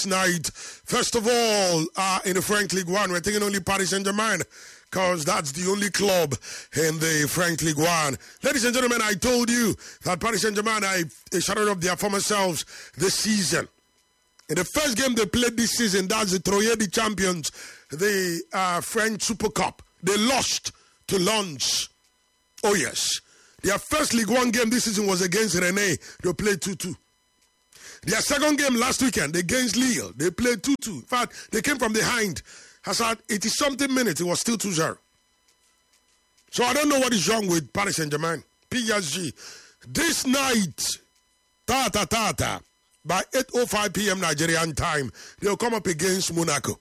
Night. First of all, in the French League One, we're taking only Paris Saint-Germain because that's the only club in the French League One. Ladies and gentlemen, I told you that Paris Saint-Germain are shutting up their former selves this season. In the first game they played this season, that's the Troyes de Champions, the French Super Cup. They lost to Lens. Oh yes. Their first League One game this season was against Rennes. They played 2-2. Their second game last weekend against Lille, they played 2-2. In fact, they came from behind. As at 80-something minutes, it was still 2-0. So I don't know what is wrong with Paris Saint-Germain. PSG. This night, by 8:05 p.m. Nigerian time, they will come up against Monaco.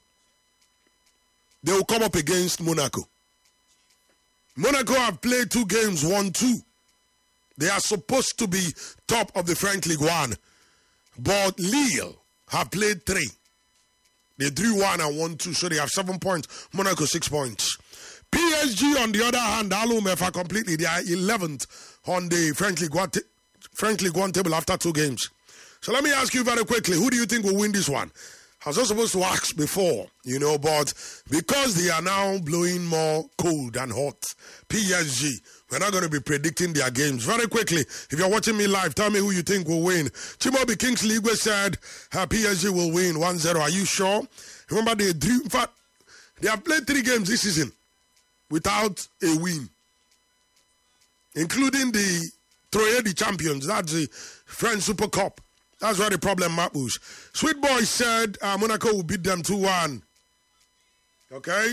Monaco have played 2 games, 1-2. They are supposed to be top of the French League One. But Lille have played 3. They drew 1 and won 2, so they have 7 points. Monaco 6 points. PSG, on the other hand, Alumefa completely. They are 11th on the French League One table after 2 games. So let me ask you very quickly, who do you think will win this one? I was not supposed to ask before, but because they are now blowing more cold and hot, PSG, we're not going to be predicting their games. Very quickly, if you're watching me live, tell me who you think will win. Chimobi Kingsley said PSG will win 1-0. Are you sure? Remember, in fact, they have played 3 games this season without a win, including the Troyes de Champions. That's the French Super Cup. That's where the problem matters. Sweet Boy said Monaco will beat them 2-1. Okay?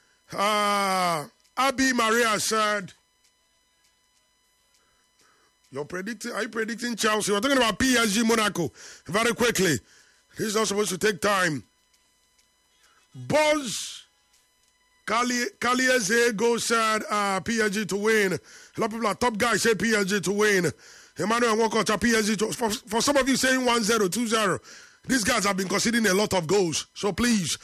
Abby Maria said, are you predicting Chelsea? We're talking about PSG Monaco. Very quickly. This is not supposed to take time. Buzz Kaliezego said PSG to win. A lot of people are top guys say PSG to win. Emmanuel Nwokocha, PSG. For some of you saying 1-0, 2-0, these guys have been conceding a lot of goals. So please,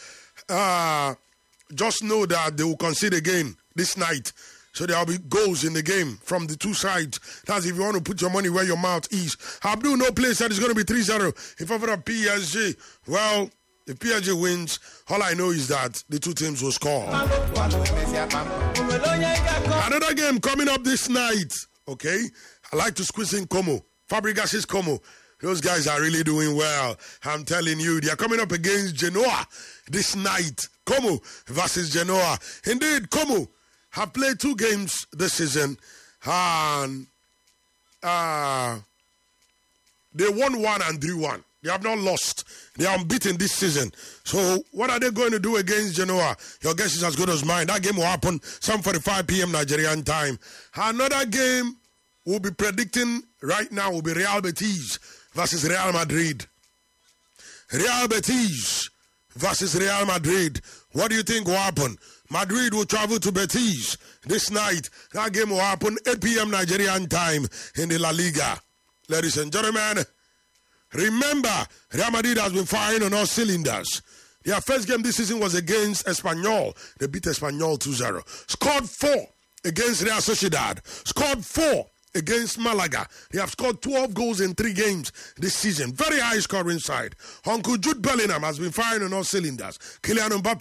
just know that they will concede again this night. So there will be goals in the game from the 2 sides. That's if you want to put your money where your mouth is. Abdul, no place that is going to be 3-0 in favor of PSG. Well, if PSG wins, all I know is that the 2 teams will score. Another game coming up this night, okay? I like to squeeze in Como. Fabregas's Como. Those guys are really doing well. I'm telling you, they are coming up against Genoa this night. Como versus Genoa. Indeed, Como have played 2 games this season. And they won 1 and drew 1. They have not lost. They are unbeaten this season. So what are they going to do against Genoa? Your guess is as good as mine. That game will happen 7:45 p.m. Nigerian time. Another game we'll be predicting right now will be Real Betis versus Real Madrid. Real Betis versus Real Madrid. What do you think will happen? Madrid will travel to Betis this night. That game will happen 8 p.m. Nigerian time in the La Liga. Ladies and gentlemen, remember, Real Madrid has been firing on all cylinders. Their first game this season was against Espanyol. They beat Espanyol 2-0. Scored 4 against Real Sociedad. Scored 4 against Malaga. They have scored 12 goals in 3 games this season. Very high scoring side. Uncle Jude Bellingham has been firing on all cylinders. Kylian Mbappe